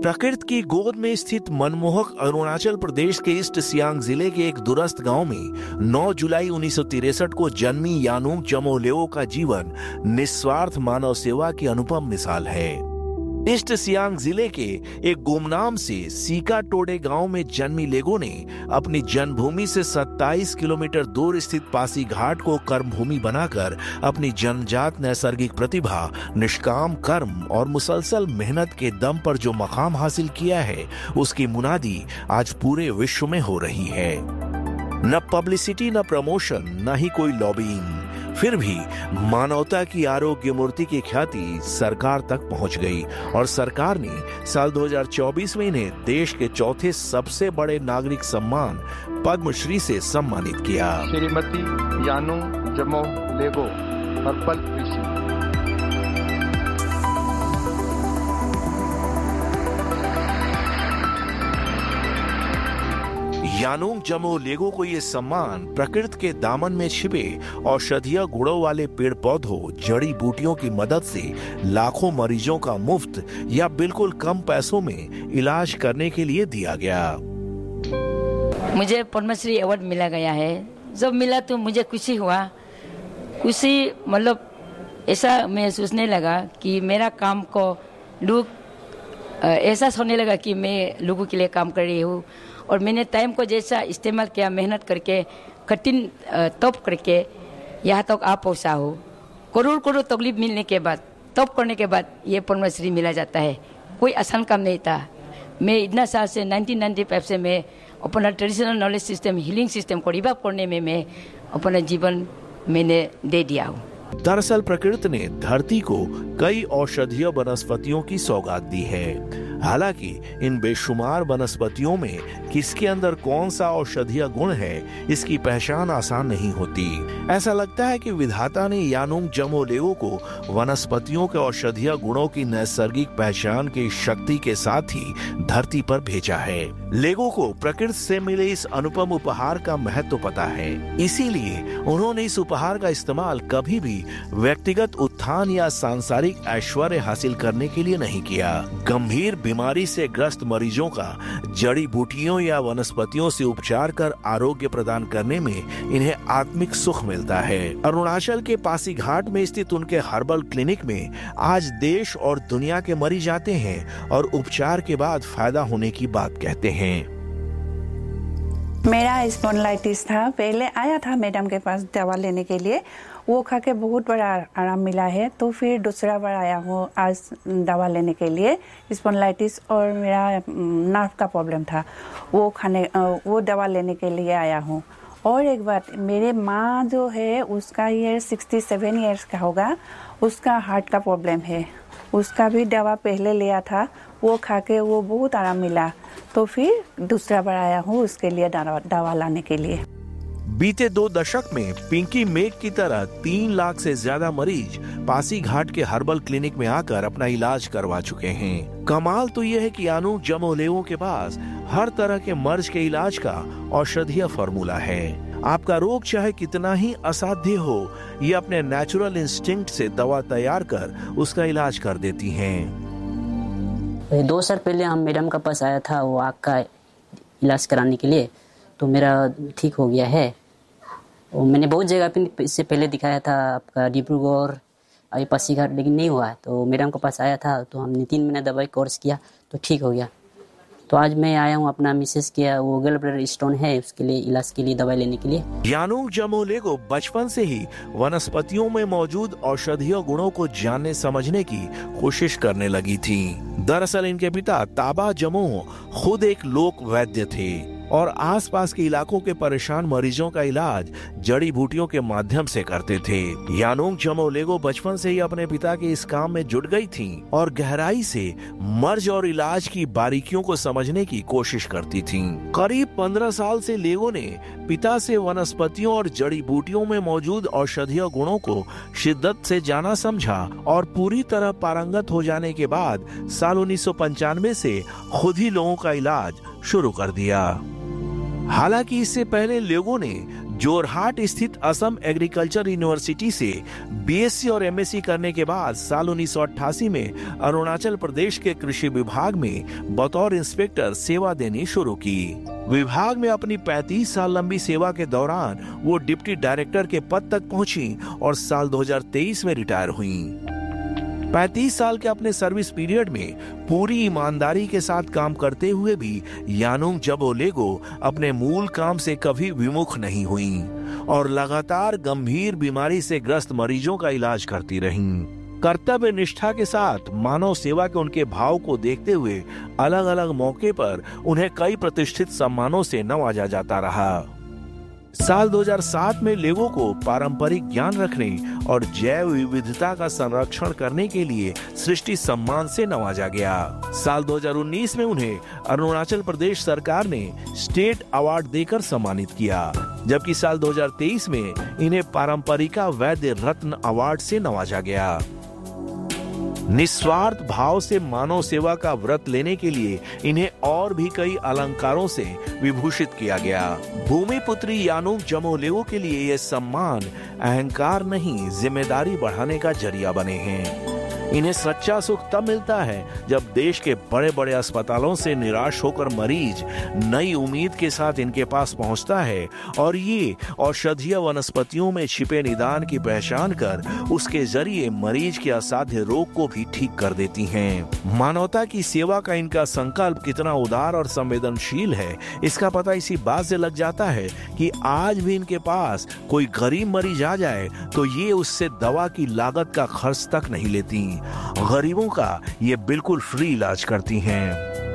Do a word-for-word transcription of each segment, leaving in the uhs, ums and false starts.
प्रकृति की गोद में स्थित मनमोहक अरुणाचल प्रदेश के ईस्ट सियांग जिले के एक दूरस्थ गांव में नौ जुलाई उन्नीस सौ तिरसठ को जन्मी यानुंग जमो लेओ का जीवन निस्वार्थ मानव सेवा की अनुपम मिसाल है। ईस्ट सियांग जिले के एक गुमनाम से सीका टोडे गांव में जन्मी लेगो ने अपनी जन्मभूमि से सत्ताईस किलोमीटर दूर स्थित पासी घाट को कर्मभूमि बनाकर अपनी जन्मजात नैसर्गिक प्रतिभा, निष्काम कर्म और मुसलसल मेहनत के दम पर जो मकाम हासिल किया है, उसकी मुनादी आज पूरे विश्व में हो रही है। न पब्लिसिटी, न प्रमोशन, न ही कोई लॉबिंग, फिर भी मानवता की आरोग्य मूर्ति की ख्याति सरकार तक पहुंच गई और सरकार ने साल दो हज़ार चौबीस में इन्हें देश के चौथे सबसे बड़े नागरिक सम्मान पद्मश्री से सम्मानित किया। श्रीमती यानुंग जमो लेगो, पर्पल कृषि। यानुंग जमो लेगो को ये सम्मान प्रकृति के दामन में छिपे औषधीय गुणों वाले पेड़ पौधों, जड़ी बूटियों की मदद से लाखों मरीजों का मुफ्त या बिल्कुल कम पैसों में इलाज करने के लिए दिया गया। मुझे पद्मश्री अवार्ड मिला गया है। जब मिला तो मुझे खुशी हुआ। खुशी मतलब ऐसा मैं सोचने लगा कि मेरा काम को लोग ऐसा सोचने लगा कि मैं लोगों के लिए काम कर रही हूँ और मैंने टाइम को जैसा इस्तेमाल किया, मेहनत करके, कठिन तप करके यहाँ तक आप पहुँचा हो। करोड़ करोड़ तकलीफ मिलने के बाद, तप करने के बाद ये पद्मश्री मिला जाता है। कोई आसान काम नहीं था। मैं इतना साल से नाइनटीन नाइंटी फाइव से मैं अपना traditional knowledge system, healing system को रिवाइव करने में मैं अपना जीवन मैंने दे दिया हूँ। दरअसल प्रकृति ने धरती को कई औषधीय वनस्पतियों की सौगात दी है। हालांकि इन बेशुमार वनस्पतियों में किसके अंदर कौन सा औषधीय गुण है, इसकी पहचान आसान नहीं होती। ऐसा लगता है कि विधाता ने यानुंग जमो लेओ को वनस्पतियों के औषधीय गुणों की नैसर्गिक पहचान की शक्ति के साथ ही धरती पर भेजा है। लेगो को प्रकृति से मिले इस अनुपम उपहार का महत्व पता है, इसीलिए उन्होंने इस उपहार का इस्तेमाल कभी भी व्यक्तिगत उत्थान या सांसारिक ऐश्वर्य हासिल करने के लिए नहीं किया। गंभीर बीमारी से ग्रस्त मरीजों का जड़ी बूटियों या वनस्पतियों से उपचार कर आरोग्य प्रदान करने में इन्हें आत्मिक सुख मिलता है। अरुणाचल के पासीघाट में स्थित उनके हर्बल क्लिनिक में आज देश और दुनिया के मरीज आते हैं और उपचार के बाद फायदा होने की बात कहते हैं। मेरा स्पॉन्डिलाइटिस था, पहले आया था मैडम के पास दवा लेने के लिए, वो खा के बहुत बड़ा आराम मिला है। तो फिर दूसरा बार आया हूँ आज दवा लेने के लिए। स्पॉन्डिलाइटिस और मेरा नर्व का प्रॉब्लम था, वो खाने वो दवा लेने के लिए आया हूँ। और एक बात, मेरे माँ जो है उसका ईयर सिक्सटी सेवन ईयर्स का होगा, उसका हार्ट का प्रॉब्लम है। उसका भी दवा पहले लिया था, वो खा के वो बहुत आराम मिला। तो फिर दूसरा बार आया हूँ उसके लिए दवा लाने के लिए। बीते दो दशक में पिंकी मेघ की तरह तीन लाख से ज्यादा मरीज पासीघाट के हर्बल क्लिनिक में आकर अपना इलाज करवा चुके हैं। कमाल तो यह है कि यानुंग जमो लेओ के पास हर तरह के मर्ज के इलाज का औषधीय फॉर्मूला है। आपका रोग चाहे कितना ही असाध्य हो, ये अपने नेचुरल इंस्टिंक्ट से दवा तैयार कर उसका इलाज कर देती हैं। दो साल पहले हम मैडम का पास आया था वो आँख का इलाज कराने के लिए, तो मेरा ठीक हो गया है। और मैंने बहुत जगह पे इससे पहले दिखाया था, आपका डिब्रूगढ़, अभी पासीघाट, लेकिन नहीं हुआ। तो मैडम के पास आया था तो हमने तीन महीना दवाई कोर्स किया तो ठीक हो गया। तो आज मैं आया हूँ अपना मिसेस किया, वो गल ब्लैडर स्टोन है, उसके लिए इलाज के लिए दवाई लेने के लिए। यानुंग जमो लेओ बचपन से ही वनस्पतियों में मौजूद औषधीय गुणों को जानने समझने की कोशिश करने लगी थी। दरअसल इनके पिता ताबा जमो खुद एक लोक वैद्य थे और आसपास के इलाकों के परेशान मरीजों का इलाज जड़ी बूटियों के माध्यम से करते थे। यानुंग जमो लेओ बचपन से ही अपने पिता के इस काम में जुट गई थीं और गहराई से मर्ज और इलाज की बारीकियों को समझने की कोशिश करती थीं। करीब पंद्रह साल से लेओ ने पिता से वनस्पतियों और जड़ी बूटियों में मौजूद औषधीय गुणों को शिद्दत से जाना समझा और पूरी तरह पारंगत हो जाने के बाद साल उन्नीस सौ पंचानवे से खुद ही लोगों का इलाज शुरू कर दिया। हालांकि इससे पहले लोगों ने जोरहाट स्थित असम एग्रीकल्चर यूनिवर्सिटी से बीएससी और एमएससी करने के बाद साल उन्नीस सौ अट्ठासी में अरुणाचल प्रदेश के कृषि विभाग में बतौर इंस्पेक्टर सेवा देनी शुरू की। विभाग में अपनी पैंतीस साल लंबी सेवा के दौरान वो डिप्टी डायरेक्टर के पद तक पहुंची और साल दो हज़ार तेईस में रिटायर हुई। पैंतीस साल के अपने सर्विस पीरियड में पूरी ईमानदारी के साथ काम करते हुए भी यानुंग जमो लेगो अपने मूल काम से कभी विमुख नहीं हुई और लगातार गंभीर बीमारी से ग्रस्त मरीजों का इलाज करती रहीं। कर्तव्य निष्ठा के साथ मानव सेवा के उनके भाव को देखते हुए अलग अलग मौके पर उन्हें कई प्रतिष्ठित सम्मानों से नवाजा जाता रहा। साल दो हज़ार सात में लेगो को पारंपरिक ज्ञान रखने और जैव विविधता का संरक्षण करने के लिए सृष्टि सम्मान से नवाजा गया। साल दो हज़ार उन्नीस में उन्हें अरुणाचल प्रदेश सरकार ने स्टेट अवार्ड देकर सम्मानित किया, जबकि साल दो हज़ार तेईस में इन्हें पारंपरिका वैद्य रत्न अवार्ड से नवाजा गया। निस्वार्थ भाव से मानव सेवा का व्रत लेने के लिए इन्हें और भी कई अलंकारों से विभूषित किया गया। भूमि पुत्री यानुंग जमो लेगो के लिए ये सम्मान अहंकार नहीं, जिम्मेदारी बढ़ाने का जरिया बने हैं। इन्हें सच्चा सुख तब मिलता है जब देश के बड़े बड़े अस्पतालों से निराश होकर मरीज नई उम्मीद के साथ इनके पास पहुंचता है और ये औषधीय वनस्पतियों में छिपे निदान की पहचान कर उसके जरिए मरीज के असाध्य रोग को भी ठीक कर देती हैं। मानवता की सेवा का इनका संकल्प कितना उदार और संवेदनशील है, इसका पता इसी बात से लग जाता है कि आज भी इनके पास कोई गरीब मरीज आ जाए तो ये उससे दवा की लागत का खर्च तक नहीं लेती। गरीबों का ये बिल्कुल फ्री इलाज करती हैं।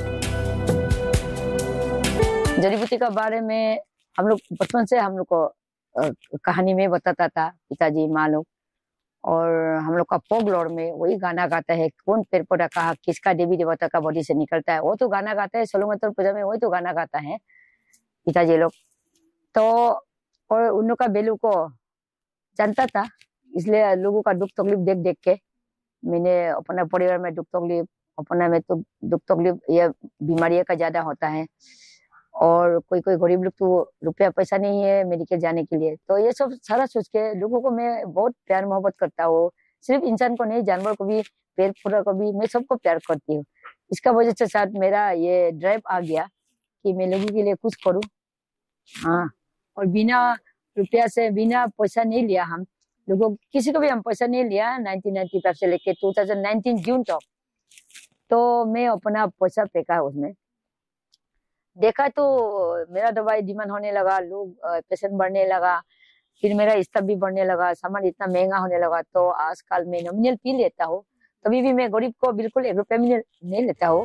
जड़ी बूटी का बारे में हम लोग बचपन से हम लोग को कहानी में बताता था पिताजी माँ लोग, और हम लोग का फोकलोर में वही गाना गाता है, कौन पेड़ पौधा कहा किसका देवी देवता का बॉडी से निकलता है, वो तो गाना गाता है। सोलोमन पूजा में वही तो गाना गाता है पिताजी लोग तो, और उन लोग का बेलू को जानता था, इसलिए लोगों का दुख तकलीफ देख देख के मैंने अपना परिवार में दुख तकलीफ अपना में तो दुख तकलीफ ये बीमारियों का ज्यादा होता है, और कोई कोई गरीब लोग तो रुपया पैसा नहीं है मेडिकल जाने के लिए, तो ये सब सारा सोच के लोगों को मैं बहुत प्यार मोहब्बत करता हूँ। सिर्फ इंसान को नहीं, जानवर को भी, पेड़ पौधा को भी, मैं सबको प्यार करती हूँ। इसका वजह से साथ मेरा ये ड्राइव आ गया कि मैं लोगों के लिए कुछ करूँ। हाँ, और बिना रुपया से, बिना पैसा नहीं लिया हम लोगों, किसी को भी हम पैसा नहीं लिया नाइनटीन नाइंटी फाइव से लेके टू थाउजेंड नाइनटीन जून तक, तो मैं अपना पैसा फेंका उसमें। देखा तो मेरा दवाई डिमांड होने लगा, लोग पेशेंट बढ़ने लगा, फिर मेरा स्टाफ भी बढ़ने लगा, सामान इतना महंगा होने लगा, तो आजकल मैं नॉमिनल पी लेता हूँ, कभी भी मैं गरीब को बिल्कुल एक रुपया भी नहीं लेता हूँ।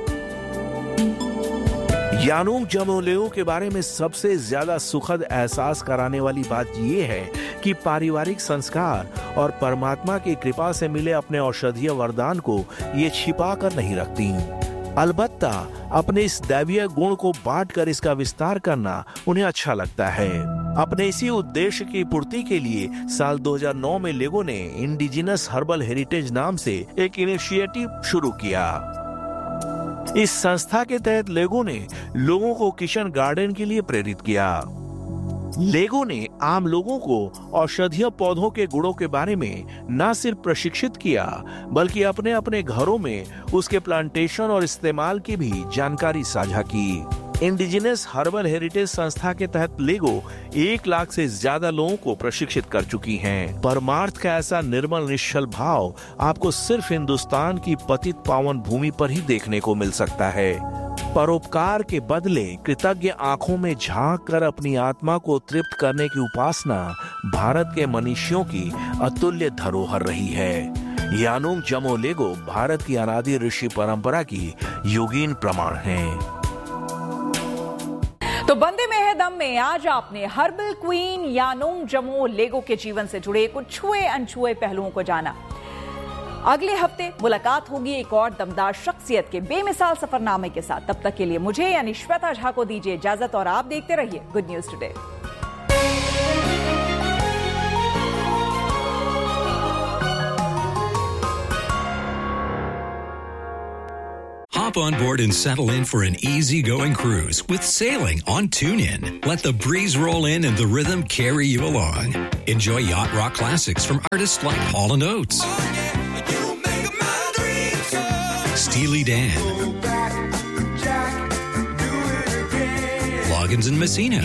यानुंग जमो लेगो के बारे में सबसे ज्यादा सुखद एहसास कराने वाली बात यह है कि पारिवारिक संस्कार और परमात्मा की कृपा से मिले अपने औषधीय वरदान को ये छिपा कर नहीं रखती। अलबत्ता अपने इस दैवीय गुण को बांट कर इसका विस्तार करना उन्हें अच्छा लगता है। अपने इसी उद्देश्य की पूर्ति के लिए साल दो हज़ार नौ में लेगो ने इंडिजिनस हर्बल हेरिटेज नाम से एक इनिशिएटिव शुरू किया। इस संस्था के तहत लेगो ने लोगों को किचन गार्डन के लिए प्रेरित किया। लेगो ने आम लोगों को औषधीय पौधों के गुणों के बारे में न सिर्फ प्रशिक्षित किया, बल्कि अपने अपने घरों में उसके प्लांटेशन और इस्तेमाल की भी जानकारी साझा की। इंडिजिनस हर्बल हेरिटेज संस्था के तहत लेगो एक लाख से ज्यादा लोगों को प्रशिक्षित कर चुकी हैं। परमार्थ का ऐसा निर्मल निश्चल भाव आपको सिर्फ हिंदुस्तान की पतित पावन भूमि पर ही देखने को मिल सकता है। परोपकार के बदले कृतज्ञ आंखों में झांक कर अपनी आत्मा को तृप्त करने की उपासना भारत के मनीषियों की अतुल्य धरोहर रही है। यानुंग जमो लेगो भारत की अनादि ऋषि परंपरा की योगीन प्रमाण हैं। तो बंदे में है दम में आज आपने हर्बल क्वीन यानुंग जमो लेगो के जीवन से जुड़े कुछ छुए अनछुए पहलुओं को जाना। अगले हफ्ते मुलाकात होगी एक और दमदार शख्सियत के बेमिसाल सफरनामे के साथ। तब तक के लिए मुझे यानी श्वेता झा को दीजिए इजाजत और आप देखते रहिए good news today. Hop on board and settle in for an easy-going cruise with sailing on TuneIn. Let the breeze roll in and the rhythm carry you along. Enjoy yacht rock classics from artists like Hall and Oates, Steely Dan, Loggins and Messina,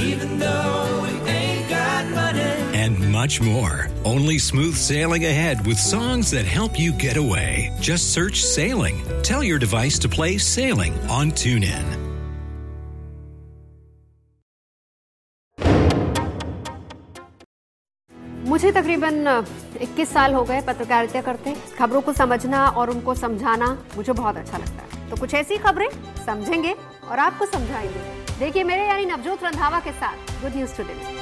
and much more. Only smooth sailing ahead with songs that help you get away. Just search Sailing. Tell your device to play Sailing on TuneIn. मुझे तकरीबन इक्कीस साल हो गए पत्रकारिता करते। खबरों को समझना और उनको समझाना मुझे बहुत अच्छा लगता है। तो कुछ ऐसी खबरें समझेंगे और आपको समझाएंगे। देखिए मेरे यानी नवजोत रंधावा के साथ गुड न्यूज टुडे में।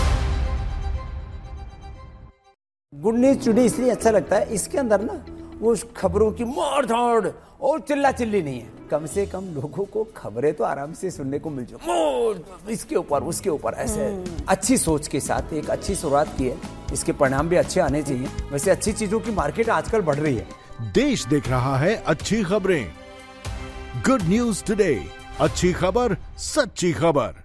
गुड न्यूज टुडे इसलिए अच्छा लगता है, इसके अंदर ना वो खबरों की मार धाड़ और चिल्ला चिल्ली नहीं है। कम से कम लोगों को खबरें तो आराम से सुनने को मिल जाए, इसके ऊपर उसके ऊपर ऐसे अच्छी सोच के साथ एक अच्छी शुरुआत की है। इसके परिणाम भी अच्छे आने चाहिए। वैसे अच्छी चीजों की मार्केट आजकल बढ़ रही है। देश देख रहा है अच्छी खबरें। गुड न्यूज टुडे, अच्छी खबर, सच्ची खबर।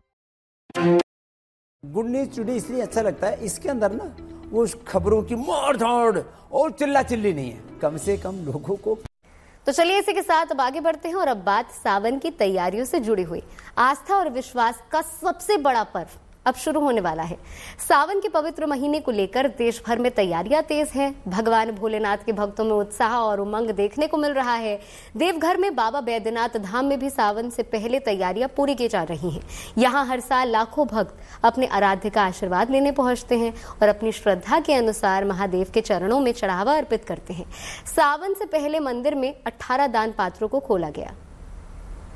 गुड न्यूज टुडे इसलिए अच्छा लगता है, इसके अंदर ना वो खबरों की मार धाड़ और चिल्ला चिल्ली नहीं है। कम से कम लोगों को। तो चलिए इसी के साथ अब आगे बढ़ते हैं और अब बात सावन की तैयारियों से जुड़ी हुई आस्था और विश्वास का सबसे बड़ा पर्व अब शुरू होने वाला है। सावन के पवित्र महीने को लेकर देश भर में तैयारियां तेज हैं। भगवान भोलेनाथ के भक्तों में उत्साह और उमंग देखने को मिल रहा है। देवघर में बाबा बैद्यनाथ धाम में भी सावन से पहले तैयारियां पूरी की जा रही हैं। यहाँ हर साल लाखों भक्त अपने आराध्य का आशीर्वाद लेने पहुंचते हैं और अपनी श्रद्धा के अनुसार महादेव के चरणों में चढ़ावा अर्पित करते हैं। सावन से पहले मंदिर में अठारह दान पात्रों को खोला गया।